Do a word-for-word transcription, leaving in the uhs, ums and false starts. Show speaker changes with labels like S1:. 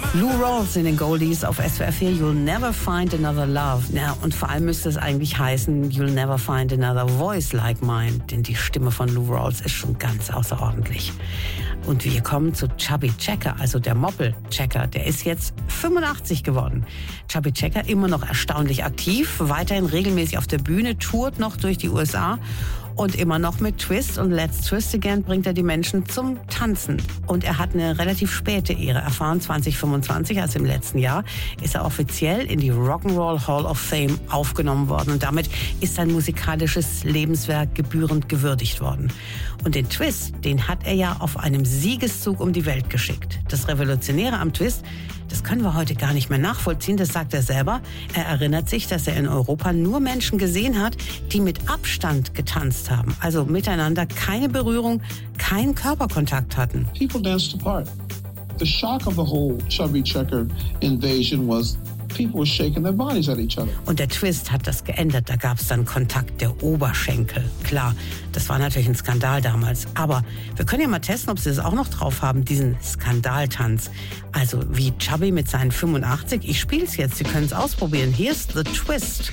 S1: Lou Rawls in den Goldies auf S W R vier, You'll Never Find Another Love. Ja, und vor allem müsste es eigentlich heißen, You'll Never Find Another Voice Like Mine. Denn die Stimme von Lou Rawls ist schon ganz außerordentlich. Und wir kommen zu Chubby Checker, also der Moppel-Checker. Der ist jetzt fünfundachtzig geworden. Chubby Checker immer noch erstaunlich aktiv, weiterhin regelmäßig auf der Bühne, tourt noch durch die U S A. Und immer noch mit Twist und Let's Twist Again bringt er die Menschen zum Tanzen. Und er hat eine relativ späte Ära erfahren. zwanzig fünfundzwanzig, also im letzten Jahr, ist er offiziell in die Rock'n'Roll Hall of Fame aufgenommen worden. Und damit ist sein musikalisches Lebenswerk gebührend gewürdigt worden. Und den Twist, den hat er ja auf einem Siegeszug um die Welt geschickt. Das Revolutionäre am Twist, das können wir heute gar nicht mehr nachvollziehen, das sagt er selber. Er erinnert sich, dass er in Europa nur Menschen gesehen hat, die mit Abstand getanzt haben. Also miteinander keine Berührung, keinen Körperkontakt hatten.
S2: People danced apart. The shock of the whole Chubby Checker invasion was people were shaking their bodies at each other.
S1: Und der Twist hat das geändert. Da gab es dann Kontakt der Oberschenkel. Klar, das war natürlich ein Skandal damals. Aber wir können ja mal testen, ob sie es auch noch drauf haben, diesen Skandaltanz. Also wie Chubby mit seinen fünfundachtzig. Ich spiele es jetzt, Sie können es ausprobieren. Hier ist The Twist.